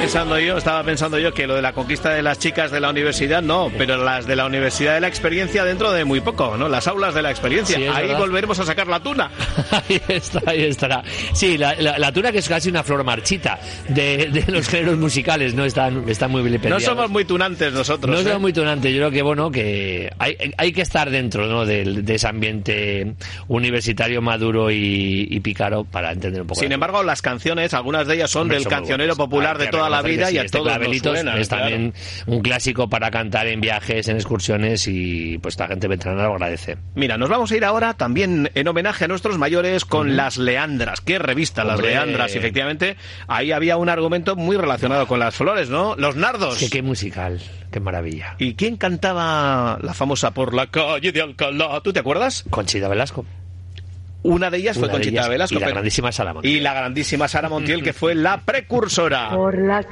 estaba pensando yo que lo de la conquista de las chicas de la universidad no, pero las de la universidad de la experiencia dentro de muy poco, ¿no? Las aulas de la experiencia. Sí, ahí volveremos a sacar la tuna. Ahí estará. Sí, la tuna, que es casi una flor marchita de los géneros musicales, ¿no? Están muy vilipendiados. No somos muy tunantes nosotros. No somos muy tunantes. Yo creo que, bueno, que hay que estar dentro, ¿no? de ese ambiente universitario maduro y pícaro para entender un poco. Sin embargo, las canciones, algunas de ellas son del cancionero popular de toda la vida y a todos nos suenan. Es también un clásico para cantar en viajes, en excursiones, y pues la gente veterana lo agradece. Mira, nos vamos a ir ahora también en homenaje a nuestros mayores con Las Leandras. ¡Qué revista, Las Leandras! Y efectivamente, ahí había un argumento muy relacionado con las flores, ¿no? Los nardos. Qué musical, qué maravilla. ¿Y quién cantaba la famosa Por la calle de Alcalá? ¿Tú te acuerdas? Conchita Velasco. Una de ellas fue Conchita Velasco. Y la grandísima Sara Montiel. Y la grandísima Sara Montiel, que fue la precursora. Por la